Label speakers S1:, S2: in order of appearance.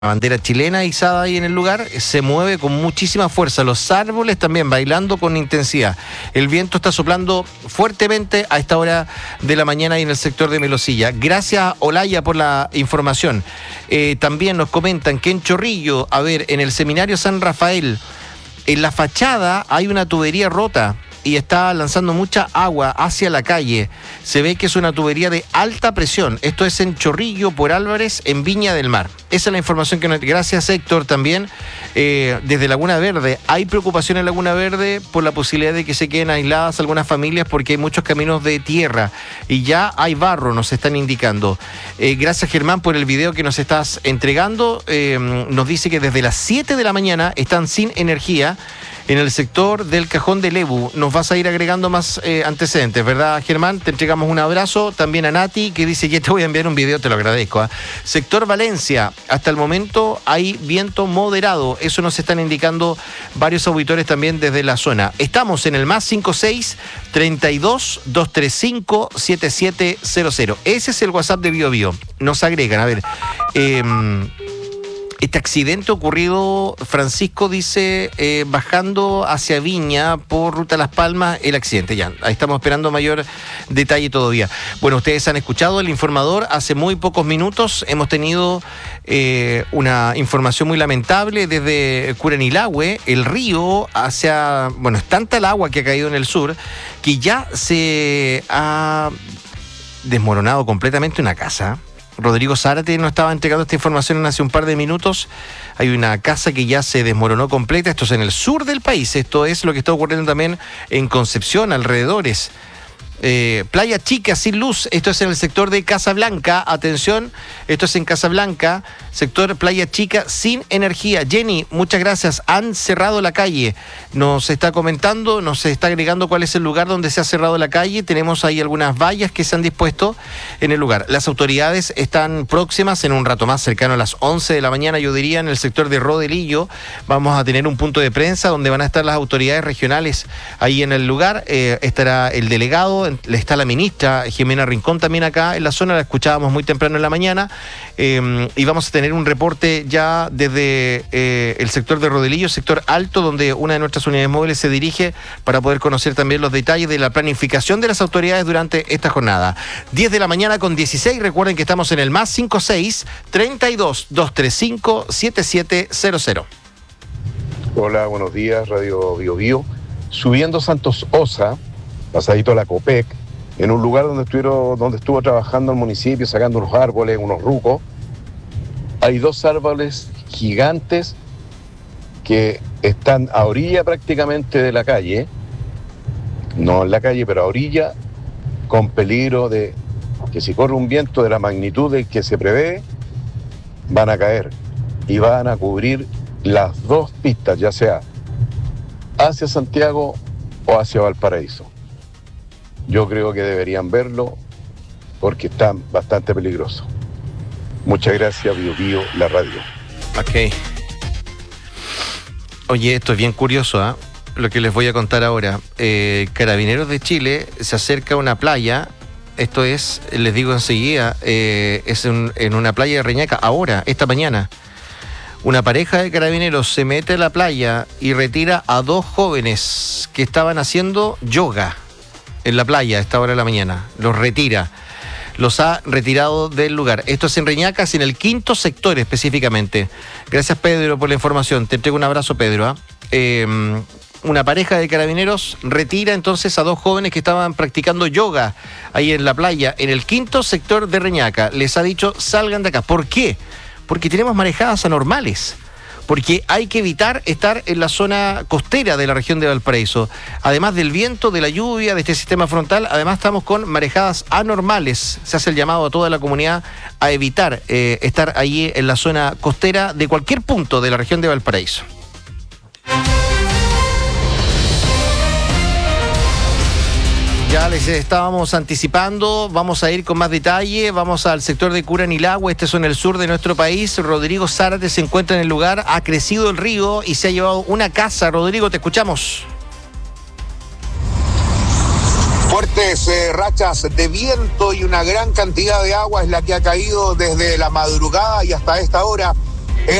S1: bandera chilena izada ahí en el lugar, se mueve con muchísima fuerza. Los árboles también bailando con intensidad. El viento está soplando fuertemente a esta hora de la mañana ahí en el sector de Melosilla. Gracias, Olaya, por la información. También nos comentan que en Chorrillo, en el Seminario San Rafael, en la fachada hay una tubería rota y está lanzando mucha agua hacia la calle. Se ve que es una tubería de alta presión. Esto es en Chorrillo por Álvarez, en Viña del Mar. Esa es la información que nos... Gracias, Héctor, también. Desde Laguna Verde, hay preocupación en Laguna Verde por la posibilidad de que se queden aisladas algunas familias porque hay muchos caminos de tierra y ya hay barro, nos están indicando. Gracias, Germán, por el video que nos estás entregando. Nos dice que desde las 7 de la mañana están sin energía en el sector del Cajón de Lebu. Nos vas a ir agregando más antecedentes, ¿verdad, Germán? Te entregamos un abrazo. También a Nati, que dice, ya te voy a enviar un video, te lo agradezco. Sector Valencia, hasta el momento hay viento moderado. Eso nos están indicando varios auditores también desde la zona. Estamos en el +56 32 235 7700. Ese es el WhatsApp de BioBio. Nos agregan, este accidente ocurrido, Francisco dice, bajando hacia Viña por Ruta Las Palmas, el accidente. Ya, ahí estamos esperando mayor detalle todavía. Bueno, ustedes han escuchado el informador hace muy pocos minutos. Hemos tenido una información muy lamentable desde Curanilahue, el río hacia... Bueno, es tanta el agua que ha caído en el sur que ya se ha desmoronado completamente una casa. Rodrigo Zárate nos estaba entregando esta información hace un par de minutos. Hay una casa que ya se desmoronó completa. Esto es en el sur del país. Esto es lo que está ocurriendo también en Concepción, alrededores. Playa Chica sin luz. Esto es en el sector de Casablanca. Atención, esto es en Casablanca, sector Playa Chica sin energía. Jenny, muchas gracias. Han cerrado la calle. Nos está comentando, nos está agregando cuál es el lugar donde se ha cerrado la calle. Tenemos ahí algunas vallas que se han dispuesto en el lugar. Las autoridades están próximas, en un rato más, cercano a las 11 de la mañana, yo diría, en el sector de Rodelillo. Vamos a tener un punto de prensa donde van a estar las autoridades regionales ahí en el lugar. Estará el delegado, está la ministra Jimena Rincón también acá en la zona, la escuchábamos muy temprano en la mañana, y vamos a tener un reporte ya desde el sector de Rodelillo, sector alto, donde una de nuestras unidades móviles se dirige para poder conocer también los detalles de la planificación de las autoridades durante esta jornada. 10 de la mañana con 16, recuerden que estamos en el +56 32 235 7700.
S2: Hola, buenos días, Radio BioBio. Subiendo Santos Osa, pasadito a la Copec, en un lugar donde estuvo trabajando el municipio, sacando unos árboles, unos rucos. Hay 2 árboles gigantes que están a orilla prácticamente de la calle, no en la calle, pero a orilla, con peligro de que si corre un viento de la magnitud del que se prevé, van a caer y van a cubrir las 2 pistas, ya sea hacia Santiago o hacia Valparaíso. Yo creo que deberían verlo porque está bastante peligroso. Muchas gracias, BioBio, la radio.
S1: Ok. Oye, esto es bien curioso, lo que les voy a contar ahora. Carabineros de Chile se acerca a una playa. Esto es, les digo enseguida, es en una playa de Reñaca. Ahora, esta mañana, una pareja de carabineros se mete a la playa y retira a 2 jóvenes que estaban haciendo yoga en la playa a esta hora de la mañana. Los retira. Los ha retirado del lugar. Esto es en Reñaca, en el 5º sector específicamente. Gracias, Pedro, por la información. Te entrego un abrazo, Pedro. Una pareja de carabineros retira entonces a 2 jóvenes que estaban practicando yoga ahí en la playa, en el 5º sector de Reñaca. Les ha dicho, salgan de acá. ¿Por qué? Porque tenemos marejadas anormales. Porque hay que evitar estar en la zona costera de la región de Valparaíso. Además del viento, de la lluvia, de este sistema frontal, además estamos con marejadas anormales. Se hace el llamado a toda la comunidad a evitar estar allí en la zona costera de cualquier punto de la región de Valparaíso. Ya les estábamos anticipando, vamos a ir con más detalle, vamos al sector de Curanilahue, este es en el sur de nuestro país. Rodrigo Zárate se encuentra en el lugar, ha crecido el río y se ha llevado una casa. Rodrigo, te escuchamos.
S3: Fuertes rachas de viento y una gran cantidad de agua es la que ha caído desde la madrugada y hasta esta hora